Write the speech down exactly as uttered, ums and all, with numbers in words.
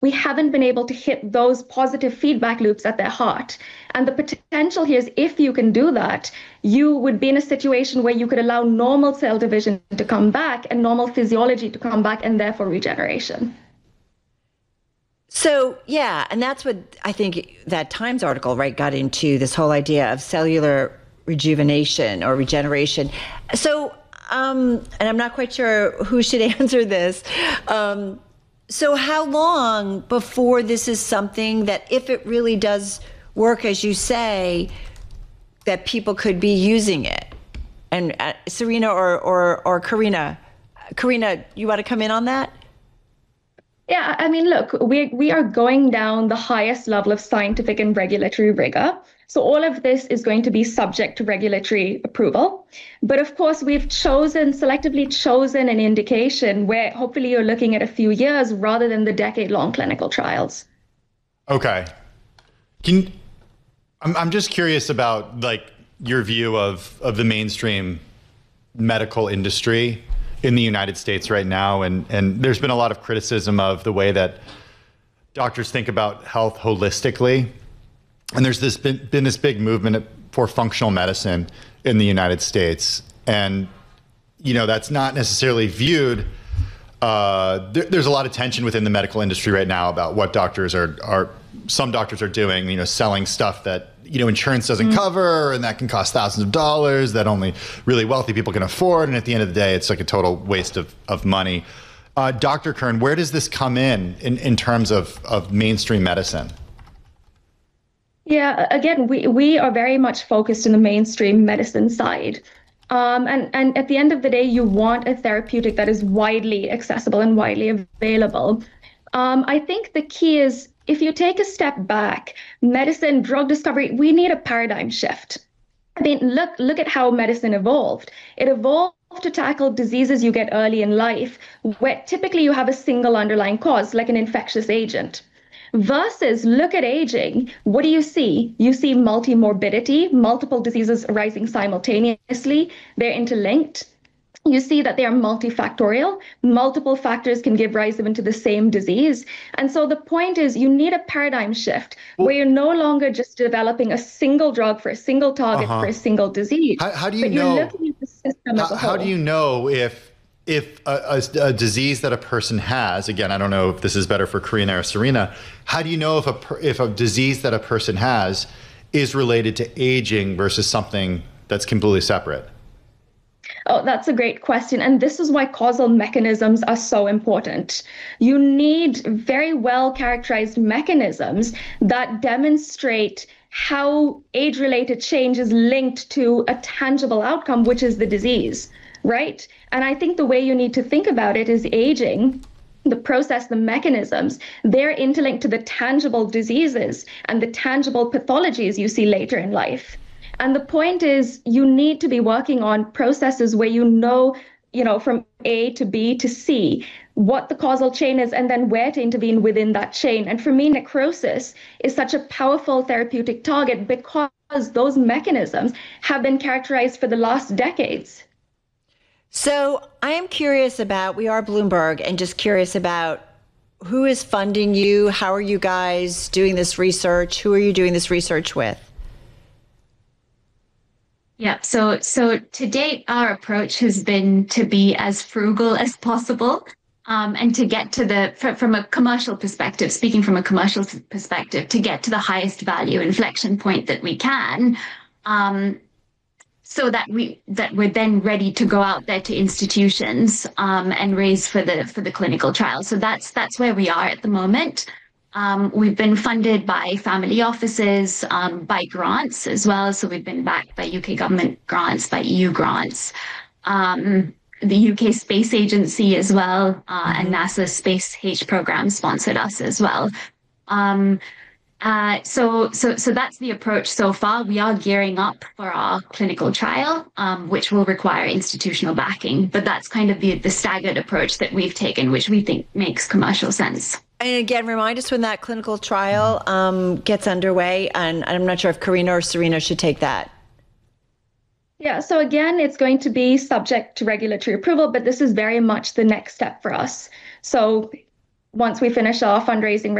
we haven't been able to hit those positive feedback loops at their heart. And the potential here is if you can do that, you would be in a situation where you could allow normal cell division to come back and normal physiology to come back, and therefore regeneration. So, yeah, and that's what I think that Times article, right, got into, this whole idea of cellular rejuvenation or regeneration. So, um, and I'm not quite sure who should answer this. Um, So how long before this is something that, if it really does work, as you say, that people could be using it? And uh, Serena or, or, or Karina, Karina, you want to come in on that? Yeah, I mean, look, we, we are going down the highest level of scientific and regulatory rigor. So all of this is going to be subject to regulatory approval. But of course, we've chosen, selectively chosen an indication where hopefully you're looking at a few years rather than the decade-long clinical trials. Okay. Can, I'm, I'm just curious about like your view of, of the mainstream medical industry in the United States right now. And, and there's been a lot of criticism of the way that doctors think about health holistically. And there's this been, been this big movement for functional medicine in the United States. And, you know, that's not necessarily viewed. Uh, there, there's a lot of tension within the medical industry right now about what doctors are, are, some doctors are doing, you know, selling stuff that, you know, insurance doesn't mm-hmm. cover, and that can cost thousands of dollars that only really wealthy people can afford. And at the end of the day, it's like a total waste of, of money. Uh, Doctor Kern, where does this come in, in, in terms of, of mainstream medicine? Yeah, again, we, we are very much focused in the mainstream medicine side. Um, and, and at the end of the day, you want a therapeutic that is widely accessible and widely available. Um, I think the key is, if you take a step back, medicine, drug discovery, we need a paradigm shift. I mean, look, look at how medicine evolved. It evolved to tackle diseases you get early in life, where typically you have a single underlying cause, like an infectious agent. Versus look at aging, what do you see? You see multimorbidity, multiple diseases arising simultaneously. They're interlinked. You see that they are multifactorial. Multiple factors can give rise even to the same disease. And so the point is, you need a paradigm shift where you're no longer just developing a single drug for a single target uh-huh. for a single disease. How, how do you but know? You're looking at the system how, as a whole. How do you know if if a, a, a disease that a person has, again, I don't know if this is better for Karina or Serena, how do you know if a if a disease that a person has is related to aging versus something that's completely separate? Oh, that's a great question. And this is why causal mechanisms are so important. You need very well characterized mechanisms that demonstrate how age-related change is linked to a tangible outcome, which is the disease, right? And I think the way you need to think about it is aging, the process, the mechanisms, they're interlinked to the tangible diseases and the tangible pathologies you see later in life. And the point is, you need to be working on processes where you know, you know, from A to B to C, what the causal chain is, and then where to intervene within that chain. And for me, necrosis is such a powerful therapeutic target because those mechanisms have been characterized for the last decades. So I am curious about, we are Bloomberg, and just curious about who is funding you? How are you guys doing this research? Who are you doing this research with? Yeah, so so to date, our approach has been to be as frugal as possible, um, and to get to the, from a commercial perspective, speaking from a commercial perspective, to get to the highest value inflection point that we can, um, so that we that we're then ready to go out there to institutions um, and raise for the for the clinical trial. So that's that's where we are at the moment. Um, we've been funded by family offices, um, by grants as well. So we've been backed by U K government grants, by E U grants, um, the U K Space Agency as well, uh, and NASA Space H program sponsored us as well. Um, uh, so, so, so that's the approach so far. We are gearing up for our clinical trial, um, which will require institutional backing. But that's kind of the, the staggered approach that we've taken, which we think makes commercial sense. And again, remind us when that clinical trial um, gets underway. And I'm not sure if Karina or Serena should take that. Yeah, so again, it's going to be subject to regulatory approval, but this is very much the next step for us. So once we finish our fundraising